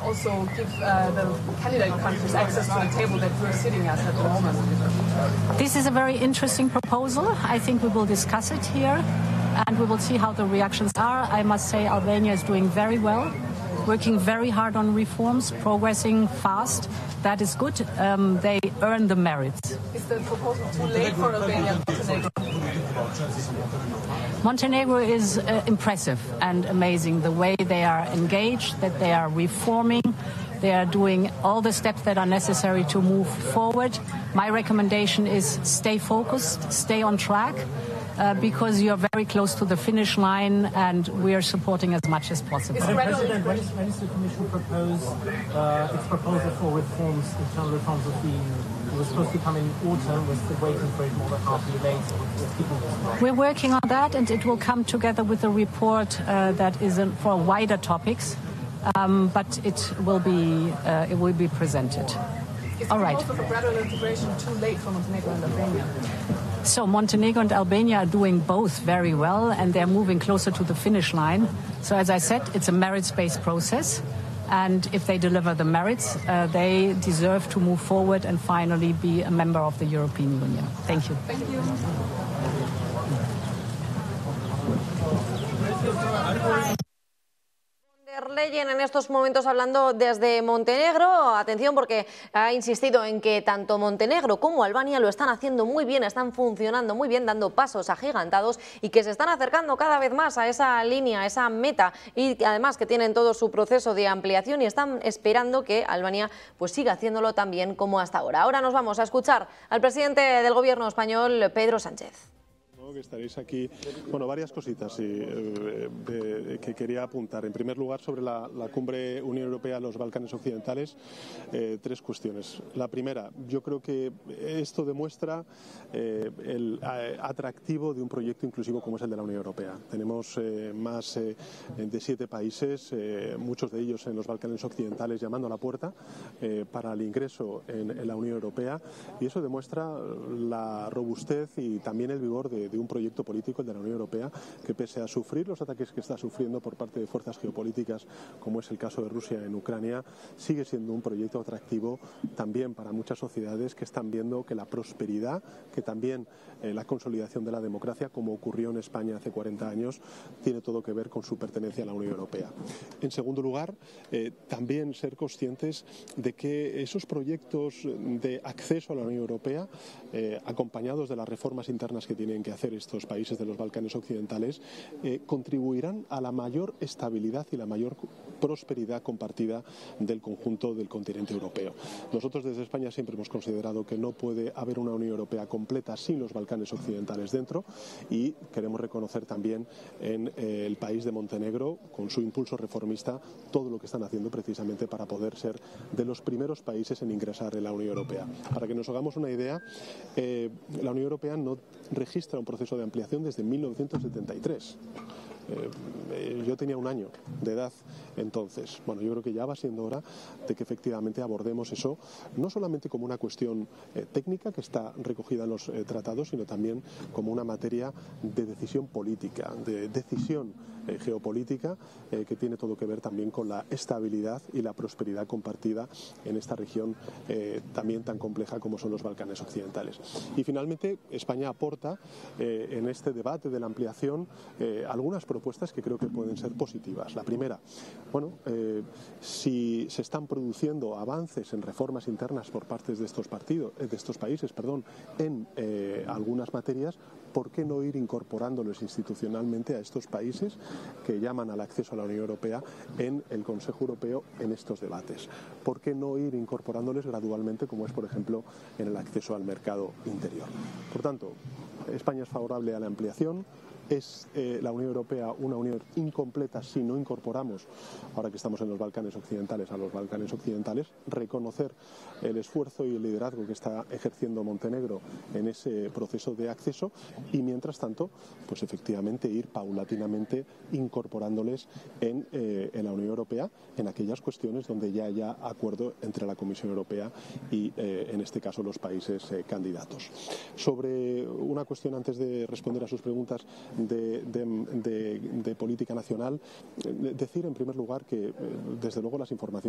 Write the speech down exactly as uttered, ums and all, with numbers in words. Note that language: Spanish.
also give uh, the candidate countries access to the table that we're sitting at at the moment. This is a very interesting proposal. I think we will discuss it here and we will see how the reactions are. I must say Albania is doing very well, working very hard on reforms, progressing fast. That is good. Um, they earn the merits. Is the proposal too late for Albania and Montenegro? Montenegro is uh, impressive and amazing, the way they are engaged, that they are reforming, they are doing all the steps that are necessary to move forward. My recommendation is stay focused, stay on track, uh, because you are very close to the finish line and we are supporting as much as possible. Madam President, when is, when is the Commission propose uh, its proposal for reforms, internal reforms of the E U? It was supposed to come in autumn, we're still waiting for it more than half a year later. We're working on that and it will come together with a report uh, that is in, for wider topics, um, but it will be uh, it will be presented. Is All right. the proposal for gradual integration too late for Montenegro and Albania? So Montenegro and Albania are doing both very well and they're moving closer to the finish line. So as I said, it's a merits-based process. And if they deliver the merits, uh, they deserve to move forward and finally be a member of the European Union. Thank you. Thank you. Leyen en estos momentos hablando desde Montenegro. Atención, porque ha insistido en que tanto Montenegro como Albania lo están haciendo muy bien, están funcionando muy bien, dando pasos agigantados y que se están acercando cada vez más a esa línea, a esa meta, y además que tienen todo su proceso de ampliación y están esperando que Albania pues siga haciéndolo tan bien como hasta ahora. Ahora nos vamos a escuchar al presidente del Gobierno español, Pedro Sánchez. Que estaréis aquí, bueno, varias cositas y, eh, de, que quería apuntar. En primer lugar, sobre la, la cumbre Unión Europea-Los Balcanes Occidentales, eh, tres cuestiones. La primera, yo creo que esto demuestra eh, el eh, atractivo de un proyecto inclusivo como es el de la Unión Europea. Tenemos eh, más eh, de siete países, eh, muchos de ellos en los Balcanes Occidentales, llamando a la puerta eh, para el ingreso en, en la Unión Europea, y eso demuestra la robustez y también el vigor de, de un proyecto político, el de la Unión Europea, que pese a sufrir los ataques que está sufriendo por parte de fuerzas geopolíticas, como es el caso de Rusia en Ucrania, sigue siendo un proyecto atractivo también para muchas sociedades que están viendo que la prosperidad, que también eh, la consolidación de la democracia, como ocurrió en España hace cuarenta años, tiene todo que ver con su pertenencia a la Unión Europea. En segundo lugar, eh, también ser conscientes de que esos proyectos de acceso a la Unión Europea, eh, acompañados de las reformas internas que tienen que hacer estos países de los Balcanes Occidentales, eh, contribuirán a la mayor estabilidad y la mayor prosperidad compartida del conjunto del continente europeo. Nosotros desde España siempre hemos considerado que no puede haber una Unión Europea completa sin los Balcanes Occidentales dentro, y queremos reconocer también en eh, el país de Montenegro, con su impulso reformista, todo lo que están haciendo precisamente para poder ser de los primeros países en ingresar en la Unión Europea. Para que nos hagamos una idea, eh, la Unión Europea no registra un proceso de ampliación desde mil novecientos setenta y tres. Eh, yo tenía un año de edad entonces. Bueno, yo creo que ya va siendo hora de que efectivamente abordemos eso, no solamente como una cuestión eh, técnica que está recogida en los eh, tratados, sino también como una materia de decisión política, de decisión eh, geopolítica, eh, que tiene todo que ver también con la estabilidad y la prosperidad compartida en esta región eh, también tan compleja como son los Balcanes Occidentales. Y finalmente, España aporta eh, en este debate de la ampliación eh, algunas propuestas que creo que pueden ser positivas. La primera, bueno, eh, si se están produciendo avances en reformas internas por parte de estos partidos, de estos países, perdón, en eh, algunas materias, ¿por qué no ir incorporándolos institucionalmente a estos países que llaman al acceso a la Unión Europea en el Consejo Europeo en estos debates? ¿Por qué no ir incorporándoles gradualmente, como es, por ejemplo, en el acceso al mercado interior? Por tanto, España es favorable a la ampliación. ¿Es eh, la Unión Europea una unión incompleta si no incorporamos, ahora que estamos en los Balcanes Occidentales, a los Balcanes Occidentales? Reconocer el esfuerzo y el liderazgo que está ejerciendo Montenegro en ese proceso de acceso y, mientras tanto, pues efectivamente ir paulatinamente incorporándoles en, eh, en la Unión Europea en aquellas cuestiones donde ya haya acuerdo entre la Comisión Europea y, eh, en este caso, los países eh, candidatos. Sobre una cuestión, antes de responder a sus preguntas, De, de, de, de política nacional, decir en primer lugar que, desde luego, las informaciones